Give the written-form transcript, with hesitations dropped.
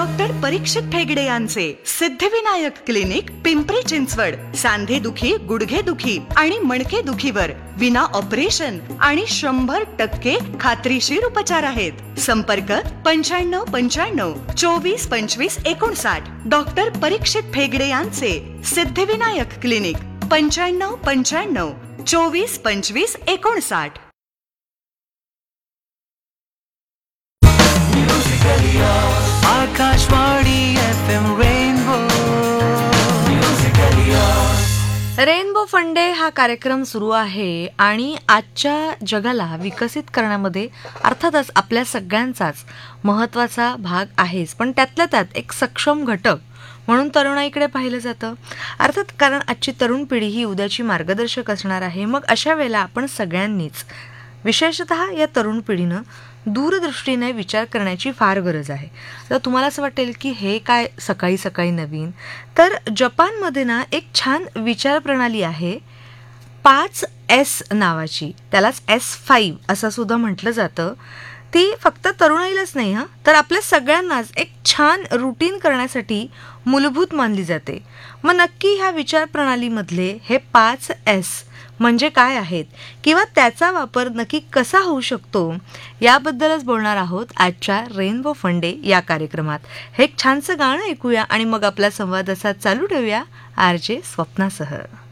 Doctor परीक्षित ठेगडे यांचे Siddhivinayak clinic, Pimpri Chinchwad. सांधेदुखी, गुडघेदुखी आणि मणकेदुखीवर विना ऑपरेशन आणि 100% खात्रीशीर उपचार आहेत. संपर्क 9595 24 25 59. डॉक्टर परीक्षित ठेगडे यांचे Siddhivinayak clinic, 9595 24 25 59. Akashvani FM rainbow. Rainbow फंडे हा कार्यक्रम सुरू आहे आणि आजच्या जगाला विकसित करण्यामध्ये अर्थातच आपल्या सगळ्यांचाच महत्त्वाचा भाग आहेच, पण त्यातल्या त्यात एक सक्षम घटक म्हणून तरुणाईकडे पाहिलं जातं. अर्थात कारण आजची तरुण पिढी ही उद्याची मार्गदर्शक असणार आहे. मग अशा वेळेला आपण सगळ्यांनीच, विशेषतः या तरुण पिढीनं दूरदृष्टीने विचार करण्याची फार गरज आहे. तर तुम्हाला असं वाटेल की हे काय सकाळी सकाळी नवीन, तर जपानमध्ये ना एक छान विचार प्रणाली आहे 5S नावाची, त्यालाच S5 असं सुद्धा म्हटलं जातं. ती फक्त तरुणाईलाच नाही तर आपल्या सगळ्यांनाच एक छान रुटीन करण्यासाठी मूलभूत मानली जाते. मग नक्की ह्या विचार प्रणालीमधले हे 5S म्हणजे काय आहेत किंवा त्याचा वापर नक्की कसा होऊ शकतो याबद्दलच बोलणार आहोत आजच्या रेनबो फंडे या कार्यक्रमात. हे एक छानसं गाणं ऐकूया आणि मग आपला संवाद असा चालू ठेवूया RJ स्वप्नासह.